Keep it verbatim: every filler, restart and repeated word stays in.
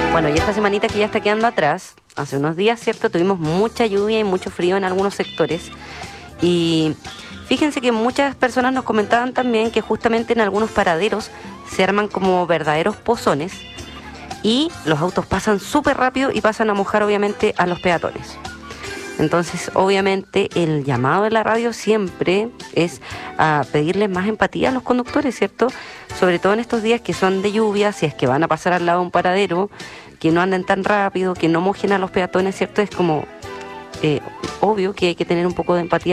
Bueno, y esta semanita que ya está quedando atrás, hace unos días, ¿cierto? Tuvimos mucha lluvia y mucho frío en algunos sectores. Y fíjense que muchas personas nos comentaban también que justamente en algunos paraderos se arman como verdaderos pozones y los autos pasan súper rápido y pasan a mojar obviamente a los peatones. Entonces, obviamente, el llamado de la radio siempre es a pedirles más empatía a los conductores, ¿cierto? Sobre todo en estos días que son de lluvia, si es que van a pasar al lado de un paradero, que no anden tan rápido, que no mojen a los peatones, ¿cierto? Es como eh, obvio que hay que tener un poco de empatía